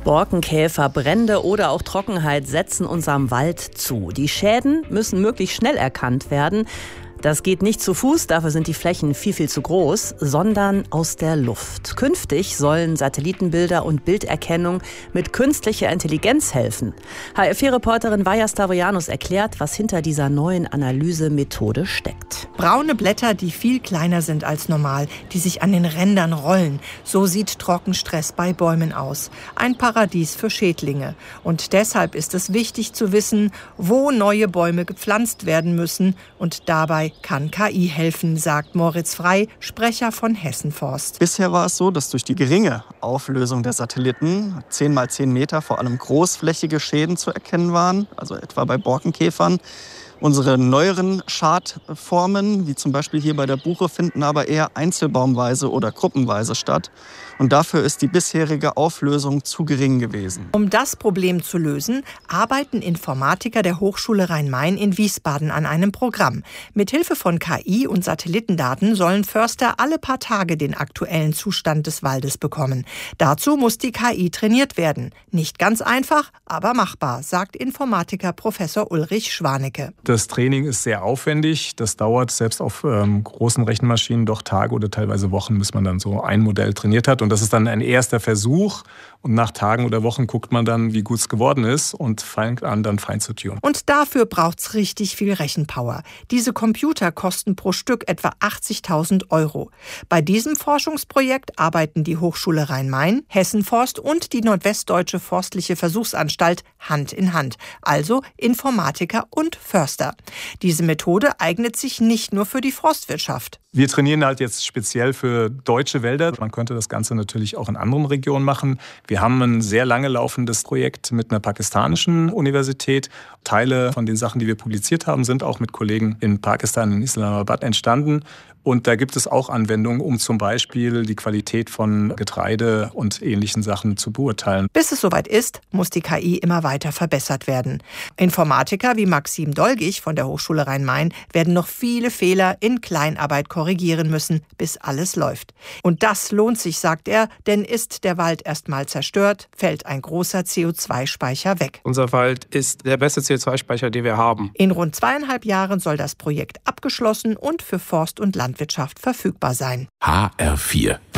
Borkenkäfer, Brände oder auch Trockenheit setzen unserem Wald zu. Die Schäden müssen möglichst schnell erkannt werden. Das geht nicht zu Fuß, dafür sind die Flächen viel zu groß, sondern aus der Luft. Künftig sollen Satellitenbilder und Bilderkennung mit künstlicher Intelligenz helfen. HR4-Reporterin Vaja Stavrianus erklärt, was hinter dieser neuen Analysemethode steckt. Braune Blätter, die viel kleiner sind als normal, die sich an den Rändern rollen. So sieht Trockenstress bei Bäumen aus. Ein Paradies für Schädlinge. Und deshalb ist es wichtig zu wissen, wo neue Bäume gepflanzt werden müssen. Und dabei kann KI helfen, sagt Moritz Frey, Sprecher von Hessen Forst. Bisher war es so, dass durch die geringe Auflösung der Satelliten 10 mal 10 Meter vor allem großflächige Schäden zu erkennen waren, also etwa bei Borkenkäfern. Unsere neueren Schadformen, wie zum Beispiel hier bei der Buche, finden aber eher einzelbaumweise oder gruppenweise statt. Und dafür ist die bisherige Auflösung zu gering gewesen. Um das Problem zu lösen, arbeiten Informatiker der Hochschule Rhein-Main in Wiesbaden an einem Programm. Mithilfe von KI und Satellitendaten sollen Förster alle paar Tage den aktuellen Zustand des Waldes bekommen. Dazu muss die KI trainiert werden. Nicht ganz einfach, aber machbar, sagt Informatiker Professor Ulrich Schwanecke. Das Training ist sehr aufwendig. Das dauert selbst auf großen Rechenmaschinen doch Tage oder teilweise Wochen, bis man dann so ein Modell trainiert hat. Und das ist dann ein erster Versuch. Und nach Tagen oder Wochen guckt man dann, wie gut es geworden ist und fängt an, dann fein zu tunen. Und dafür braucht's richtig viel Rechenpower. Diese Computer kosten pro Stück etwa 80.000 €. Bei diesem Forschungsprojekt arbeiten die Hochschule Rhein-Main, Hessen Forst und die Nordwestdeutsche Forstliche Versuchsanstalt Hand in Hand. Also Informatiker und Förster. Diese Methode eignet sich nicht nur für die Forstwirtschaft. Wir trainieren halt jetzt speziell für deutsche Wälder. Man könnte das Ganze natürlich auch in anderen Regionen machen. Wir haben ein sehr lange laufendes Projekt mit einer pakistanischen Universität. Teile von den Sachen, die wir publiziert haben, sind auch mit Kollegen in Pakistan, in Islamabad entstanden. Und da gibt es auch Anwendungen, um zum Beispiel die Qualität von Getreide und ähnlichen Sachen zu beurteilen. Bis es soweit ist, muss die KI immer weiter verbessert werden. Informatiker wie Maxim Dolgich von der Hochschule Rhein-Main werden noch viele Fehler in Kleinarbeit korrigieren müssen, bis alles läuft. Und das lohnt sich, sagt er, denn ist der Wald erstmal zerstört, fällt ein großer CO2-Speicher weg. Unser Wald ist der beste CO2-Speicher, den wir haben. In rund 2,5 Jahren soll das Projekt abgeschlossen und für Forst und Landwirtschaft verfügbar sein. HR4